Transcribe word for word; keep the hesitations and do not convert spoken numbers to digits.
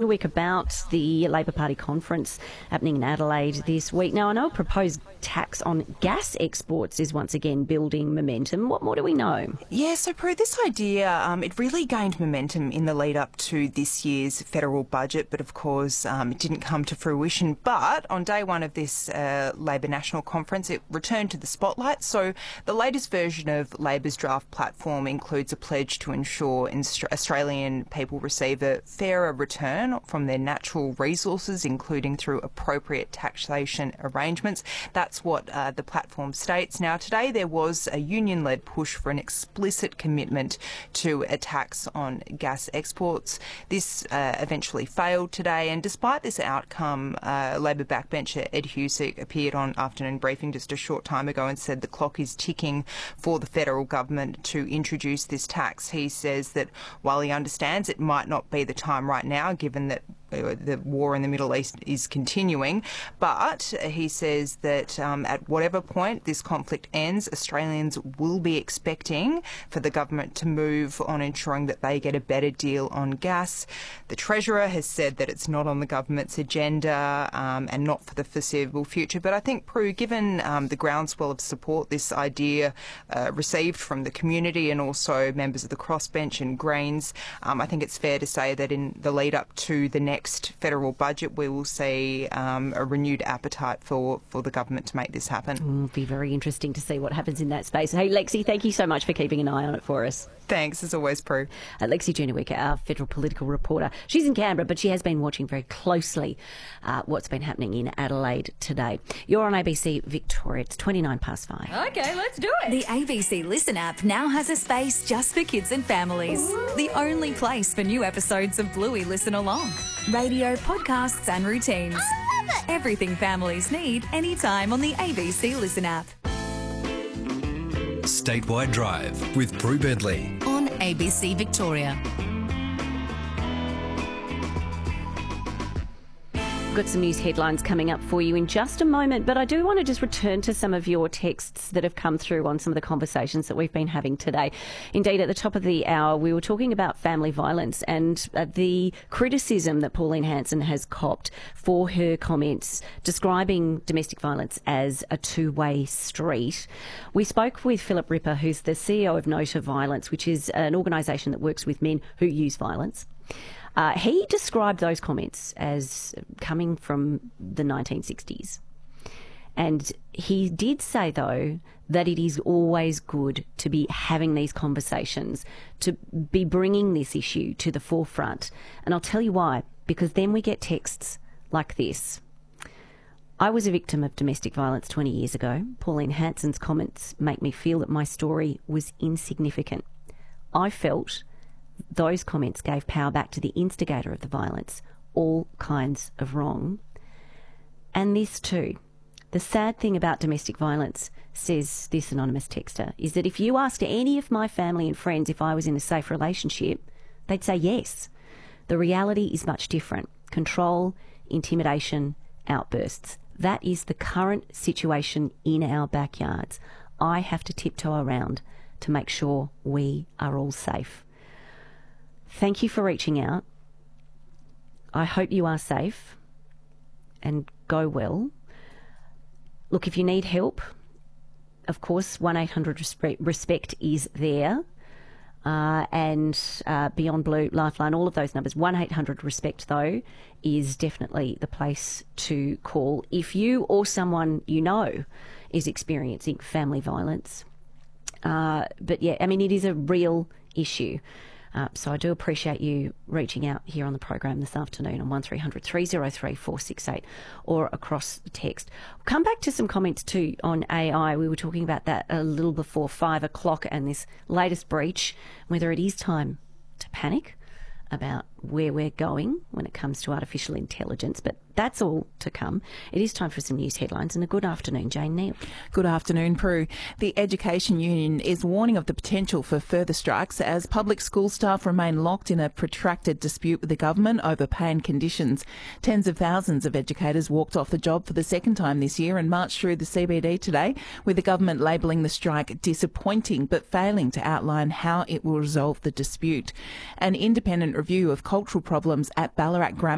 Chadwick about the Labor Party conference happening in Adelaide this week. Now, I know a proposed tax on gas exports is once again building momentum. What more do we know? Yeah, so Prue, this idea, um, it really gained momentum in the lead up to this year's federal budget, but of course um, it didn't come to fruition. But on day one of this uh, Labor National Conference, it returned to the spotlight. So the latest version of Labor's draft platform includes a pledge to ensure Australian people receive a fairer return from their natural resources, including through appropriate taxation arrangements. That's what uh, the platform states. Now, today there was a union-led push for an explicit commitment to a tax on gas exports. This uh, eventually failed today, and despite this outcome, uh, Labor backbencher Ed Husic appeared on afternoon briefing just a short time ago and said the clock is ticking for the federal government to introduce this tax. He says that while he understands it might not be the time right now, given that the war in the Middle East is continuing, but he says that um, at whatever point this conflict ends, Australians will be expecting for the government to move on ensuring that they get a better deal on gas. The Treasurer has said that it's not on the government's agenda um, and not for the foreseeable future. But I think, Prue, given um, the groundswell of support this idea uh, received from the community and also members of the crossbench and Greens, um, I think it's fair to say that in the lead up to the next next federal budget, we will see um, a renewed appetite for, for the government to make this happen. It'll be very interesting to see what happens in that space. Hey, Lexi, thank you so much for keeping an eye on it for us. Thanks, as always, Prue. Uh, Lexi Juniwick, our federal political reporter. She's in Canberra, but she has been watching very closely uh, what's been happening in Adelaide today. You're on A B C Victoria. It's twenty-nine past five. Okay, let's do it. The A B C Listen app now has a space just for kids and families. Ooh. The only place for new episodes of Bluey Listen Along. Radio, podcasts and routines. I love it. Everything families need anytime on the A B C Listen app. Statewide Drive with Prue Bedley on A B C Victoria. Got some news headlines coming up for you in just a moment, but I do want to just return to some of your texts that have come through on some of the conversations that we've been having today. Indeed, at the top of the hour, we were talking about family violence and uh, the criticism that Pauline Hanson has copped for her comments describing domestic violence as a two-way street. We spoke with Philip Ripper, who's the C E O of No to Violence, which is an organisation that works with men who use violence. Uh, he described those comments as coming from the nineteen sixties. And he did say, though, that it is always good to be having these conversations, to be bringing this issue to the forefront. And I'll tell you why, because then we get texts like this. I was a victim of domestic violence twenty years ago. Pauline Hanson's comments make me feel that my story was insignificant. I felt those comments gave power back to the instigator of the violence. All kinds of wrong. And this too. The sad thing about domestic violence, says this anonymous texter, is that if you asked any of my family and friends if I was in a safe relationship, they'd say yes. The reality is much different. Control, intimidation, outbursts. That is the current situation in our backyards. I have to tiptoe around to make sure we are all safe. Thank you for reaching out. I hope you are safe and go well. Look, if you need help, of course, one eight hundred RESPECT is there. Uh, and uh, Beyond Blue, Lifeline, all of those numbers. one eight hundred RESPECT, though, is definitely the place to call if you or someone you know is experiencing family violence. Uh, but, yeah, I mean, it is a real issue. Uh, so I do appreciate you reaching out here on the program this afternoon on one three hundred three oh three four six eight or across the text. We'll come back to some comments too on A I. We were talking about that a little before five o'clock and this latest breach, whether it is time to panic about where we're going when it comes to artificial intelligence. But that's all to come. It is time for some news headlines, and a good afternoon, Jane Neal. Good afternoon, Prue. The Education Union is warning of the potential for further strikes as public school staff remain locked in a protracted dispute with the government over pay and conditions. Tens of thousands of educators walked off the job for the second time this year and marched through the C B D today, with the government labelling the strike disappointing but failing to outline how it will resolve the dispute. An independent review of cultural problems at Ballarat Grammar